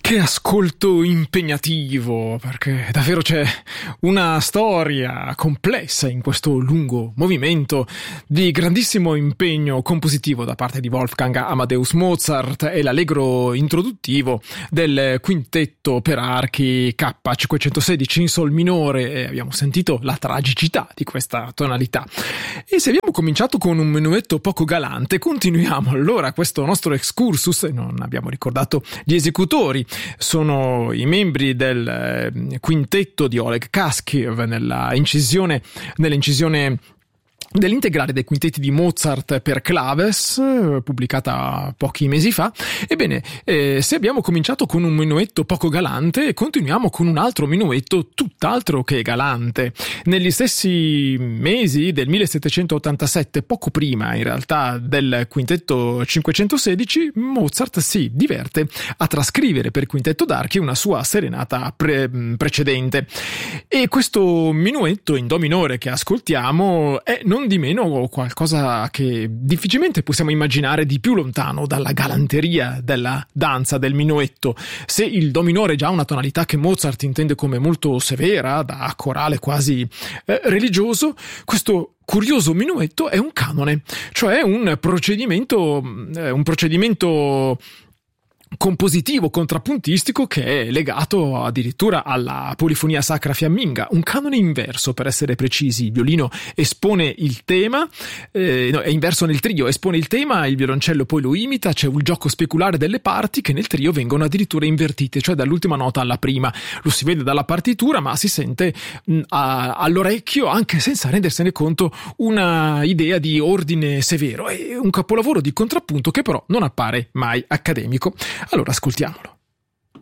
Che ascolto impegnativo, perché davvero c'è una storia complessa in questo lungo movimento di grandissimo impegno compositivo da parte di Wolfgang Amadeus Mozart e l'allegro introduttivo del quintetto per archi K516 in sol minore, e abbiamo sentito la tragicità di questa tonalità. E se abbiamo cominciato con un menuetto poco galante, continuiamo allora questo nostro excursus, e non abbiamo ricordato gli esecutori. Sono i membri del quintetto di Oleg Kaskiev nell'incisione dell'integrale dei quintetti di Mozart per claves, pubblicata pochi mesi fa. Ebbene, se abbiamo cominciato con un minuetto poco galante, continuiamo con un altro minuetto tutt'altro che galante. Negli stessi mesi del 1787, poco prima in realtà del quintetto 516, Mozart si diverte a trascrivere per quintetto d'archi una sua serenata precedente. E questo minuetto in do minore che ascoltiamo è non di meno qualcosa che difficilmente possiamo immaginare di più lontano dalla galanteria della danza del minuetto. Se il do minore è già una tonalità che Mozart intende come molto severa, da corale quasi religioso, questo curioso minuetto è un canone, cioè un procedimento compositivo contrappuntistico che è legato addirittura alla polifonia sacra fiamminga, un canone inverso per essere precisi. Il violino espone il tema, è inverso nel trio, espone il tema, il violoncello poi lo imita, c'è un gioco speculare delle parti che nel trio vengono addirittura invertite, cioè dall'ultima nota alla prima. Lo si vede dalla partitura, ma si sente all'orecchio, anche senza rendersene conto, una idea di ordine severo. È un capolavoro di contrappunto che però non appare mai accademico. Allora ascoltiamolo.